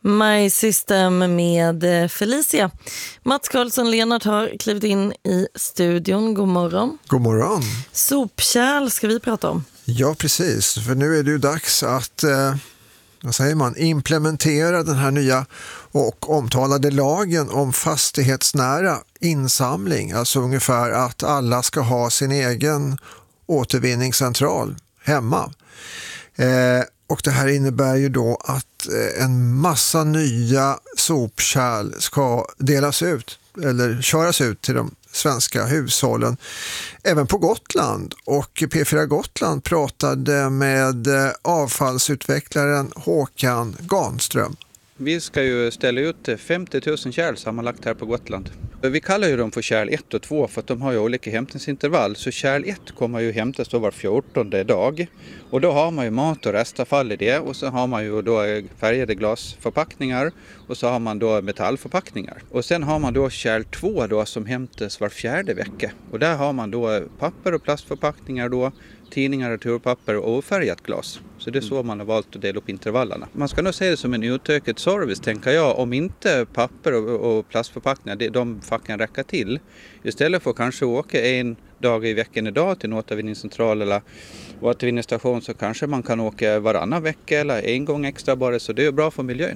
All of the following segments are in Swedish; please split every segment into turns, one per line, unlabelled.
My System med Felicia. Mats Karlsson-Lenart har klivit in i studion. God morgon.
God morgon.
Sopkärl ska vi prata om.
Ja, precis. För nu är det ju dags att implementera den här nya och omtalade lagen om fastighetsnära insamling. Alltså ungefär att alla ska ha sin egen återvinningscentral hemma. Och det här innebär ju då att en massa nya sopkärl ska delas ut eller köras ut till de svenska hushållen, även på Gotland. Och P4 Gotland pratade med avfallsutvecklaren Håkan Ganström.
Vi ska ju ställa ut 50 000 kärl sammanlagt här på Gotland. Vi kallar ju dem för kärl 1 och 2 för att de har ju olika hämtningsintervall. Så kärl 1 kommer ju hämtas då var 14:e dag. Och då har man ju mat och restavfall i det. Och så har man ju då färgade glasförpackningar. Och så har man då metallförpackningar. Och sen har man då kärl 2 då som hämtas var 4:e vecka. Och där har man då papper och plastförpackningar då. Tidningar, returpapper och ofärgat glas. Så det är så man har valt att dela upp intervallerna. Man ska nog se det som en utökad service, tänker jag. Om inte papper och plastförpackningar, de facken räcker till. Istället för att kanske åka en dag i veckan idag till en återvinningscentral eller återvinningsstation, så kanske man kan åka varannan vecka eller en gång extra bara. Så det är bra för miljön.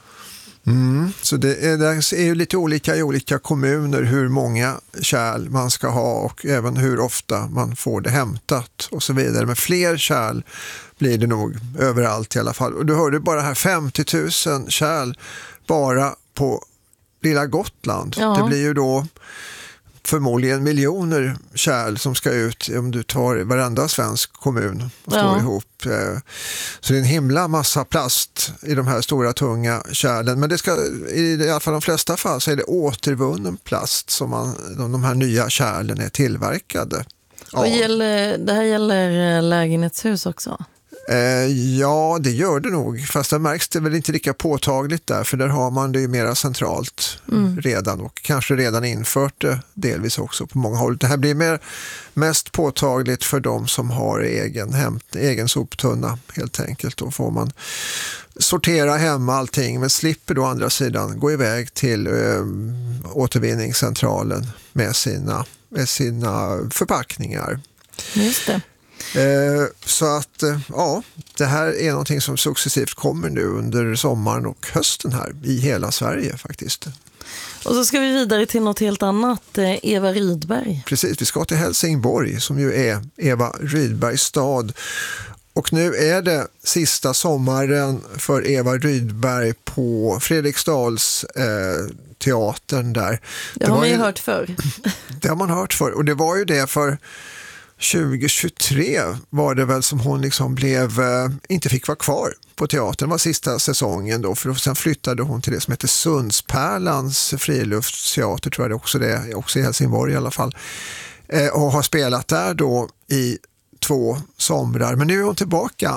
Så det är ju lite olika i olika kommuner hur många kärl man ska ha och även hur ofta man får det hämtat och så vidare. Men fler kärl blir det nog överallt i alla fall. Och du hörde bara här 50 000 kärl bara på lilla Gotland.
Ja. Det
blir ju då förmodligen miljoner kärl som ska ut om du tar varenda svensk kommun och slår ihop. Så det är en himla massa plast i de här stora tunga kärlen. Men det ska, i alla fall de flesta fall så är det återvunnen plast som de här nya kärlen är tillverkade.
Och det här gäller lägenhetshus också?
Ja, det gör det nog. Fast det märks det väl inte lika påtagligt där. För där har man det ju mera centralt redan. Och kanske redan infört det delvis också på många håll. Det här blir mest påtagligt för de som har egen soptunna helt enkelt. Då får man sortera hemma allting. Men slipper då andra sidan gå iväg till återvinningscentralen med sina förpackningar.
Just det.
Så att det här är någonting som successivt kommer nu under sommaren och hösten här i hela Sverige faktiskt.
Och så ska vi vidare till något helt annat, Eva Rydberg.
Precis, vi ska till Helsingborg som ju är Eva Rydbergs stad. Och nu är det sista sommaren för Eva Rydberg på Fredriksdals teatern där.
Det har man ju hört förr.
Det har man hört förr och det var ju det för 2023 var det väl som hon liksom inte fick vara kvar på teatern. Det var sista säsongen då, för sen flyttade hon till det som heter Sundspärlans friluftsteater, tror jag det är också i Helsingborg i alla fall. Och har spelat där då i 2 somrar. Men nu är hon tillbaka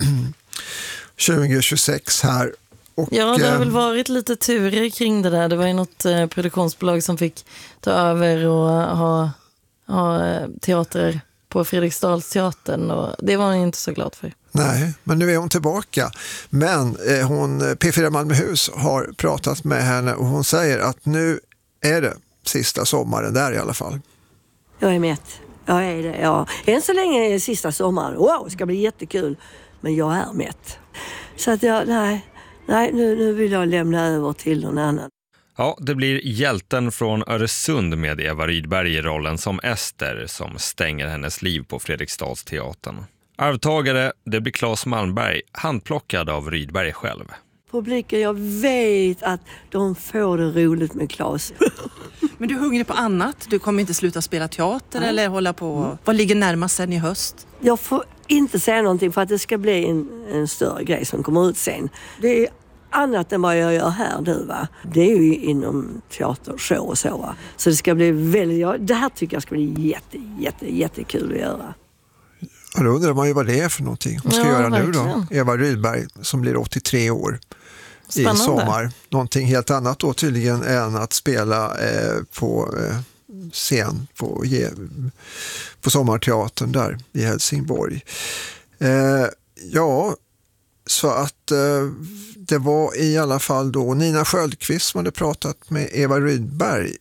2026 här. Och,
ja, det har väl varit lite turer kring det där. Det var ju något produktionsbolag som fick ta över och ha teater på Fredriksdalsteatern och det var hon inte så glad för.
Nej, men nu är hon tillbaka. Men P4 Malmöhus har pratat med henne och hon säger att nu är det sista sommaren där i alla fall.
Jag är mätt. Jag är det, ja. Än så länge är det sista sommaren. Wow, det ska bli jättekul. Men jag är mätt. Så att nu vill jag lämna över till någon annan.
Ja, det blir hjälten från Öresund med Eva Rydberg i rollen som Ester som stänger hennes liv på Fredriksdalsteatern. Arvtagare, det blir Claes Malmberg, handplockad av Rydberg själv.
Publiken, jag vet att de får det roligt med Claes.
Men du är hungrig på annat? Du kommer inte sluta spela teater eller hålla på? Vad ligger närmast sen i höst?
Jag får inte säga någonting för att det ska bli en större grej som kommer ut sen. Det är annat än vad jag gör här nu, va. Det är ju inom teatershow och så, va. Så det ska bli det här tycker jag ska bli jättekul att göra.
Ja, då undrar man ju vad det är för någonting hon ska göra verkligen. Nu då. Eva Rydberg som blir 83 år. Spännande. I sommar. Någonting helt annat då tydligen än att spela på scen på sommarteatern där i Helsingborg. Ja, Så att det var i alla fall då Nina Sköldqvist som hade pratat med Eva Rydberg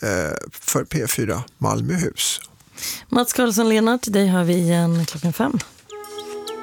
för P4 Malmöhus.
Mats Karlsson-Lennart, dig har vi igen 5:00.